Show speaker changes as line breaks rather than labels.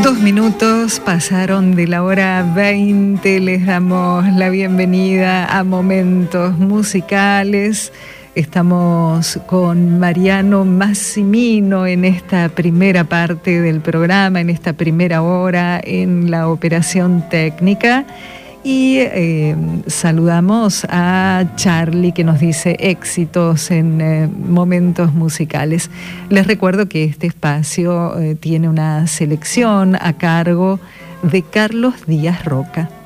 2 minutos pasaron de la hora 20, les damos la bienvenida a Momentos Musicales. Estamos con Mariano Massimino en esta primera parte del programa, en esta primera hora en la operación técnica. Y saludamos a Charlie, que nos dice éxitos en momentos musicales. Les recuerdo que este espacio tiene una selección a cargo de Carlos Díaz Roca.